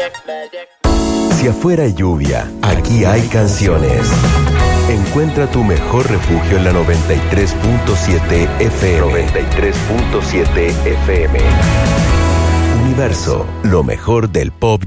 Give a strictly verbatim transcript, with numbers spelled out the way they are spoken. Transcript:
Si afuera hay lluvia, aquí hay canciones. Encuentra tu mejor refugio en la noventa y tres punto siete F M. noventa y tres punto siete F M. Universo, lo mejor del pop